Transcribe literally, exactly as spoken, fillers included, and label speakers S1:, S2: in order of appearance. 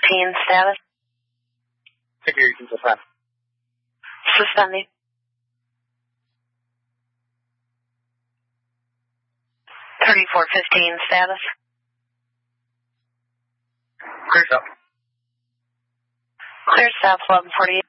S1: fifteen status.
S2: Configuration suspend.
S1: Suspending. thirty-four fifteen status.
S2: Clear stop.
S1: Clear stop eleven forty-eight.